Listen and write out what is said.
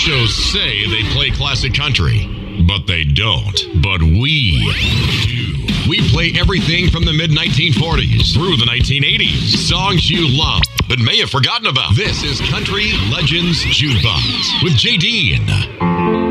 shows say they play classic country, but they don't. But we do. We play everything from the mid-1940s through the 1980s. Songs you love but may have forgotten about. This is Country Legends Jukebox with J.D.